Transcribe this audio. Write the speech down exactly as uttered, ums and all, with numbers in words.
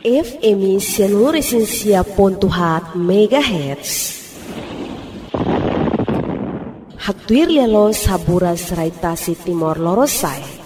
F M seluruh Sinsia Pontuhat Megahertz. Hatuir lelo sabura serai tasi Timor Lorosai.